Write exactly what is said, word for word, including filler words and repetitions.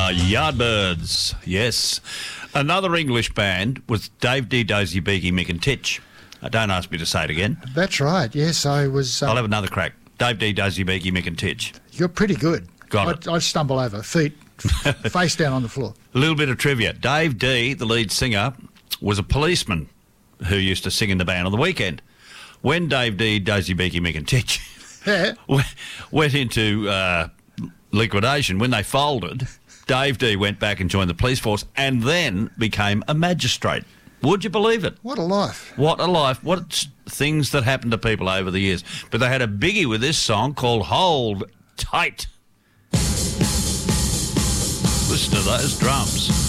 The Yardbirds, yes. Another English band was Dave D, Dozy, Beaky, Mick and Titch. Uh, don't ask me to say it again. That's right, yes, I was... Um, I'll have another crack. Dave D, Dozy, Beaky, Mick and Titch. You're pretty good. Got I'd, it. I'd stumble over, feet face down on the floor. A little bit of trivia. Dave D, the lead singer, was a policeman who used to sing in the band on the weekend. When Dave D, Dozy, Beaky, Mick and Titch Yeah. went into uh, liquidation, when they folded, Dave D went back and joined the police force and then became a magistrate. Would you believe it? What a life. What a life. What things that happened to people over the years. But they had a biggie with this song called Hold Tight. Listen to those drums.